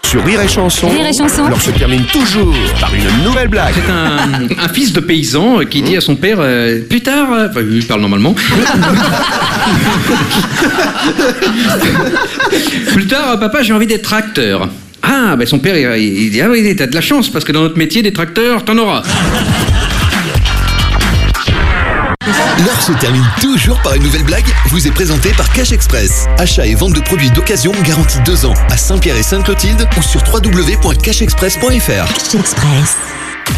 Sur Rire et Chanson, Rire et Chanson. l'heure se termine toujours par une nouvelle blague. C'est un fils de paysan qui dit à son père plus tard, enfin il parle normalement. Plus tard, papa, j'ai envie d'être tracteur. Ah, ben son père, il dit ah oui, t'as de la chance parce que dans notre métier des tracteurs, t'en auras. L'heure se termine toujours par une nouvelle blague, vous est présentée par Cash Express. Achat et vente de produits d'occasion garantis 2 ans à Saint-Pierre et Sainte-Clotilde ou sur www.cashexpress.fr. Cash Express.